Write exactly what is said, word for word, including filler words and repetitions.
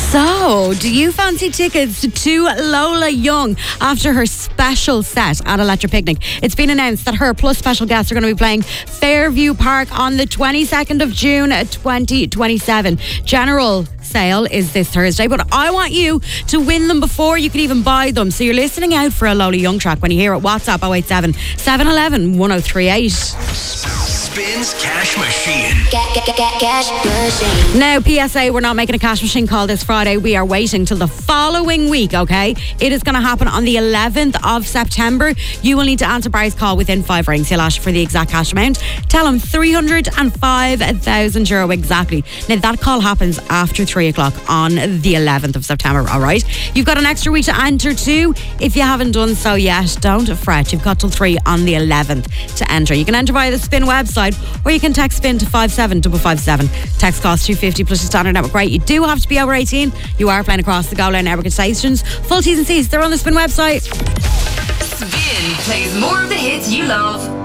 So, do you fancy tickets to Lola Young after her special set at Electric Picnic? It's been announced that her plus special guests are going to be playing Fairview Park on the twenty-second of June twenty twenty-seven. General sale is this Thursday, but I want you to win them before you can even buy them. So you're listening out for a Lola Young track. When you hear it, WhatsApp oh eight seven, seven one one, one oh three eight. Spins Cash Machine. Get, get, get, get, cash machine. Now, P S A, we're not making a cash machine call this Friday. We are waiting till the following week, okay? It is going to happen on the eleventh of September. You will need to answer Barry's call within five rings. He'll ask for the exact cash amount. Tell him three hundred five thousand euro exactly. Now, that call happens after three o'clock on the eleventh of September, all right? You've got an extra week to enter too. If you haven't done so yet, don't fret. You've got till three on the eleventh to enter. You can enter via the Spin website, or you can text Spin to five seven five five seven. Text costs two fifty plus your standard network rate. You do have to be over eighteen. You are playing across the Go Line network stations. Full T's and C's, they're on the Spin website. Spin plays more of the hits you love.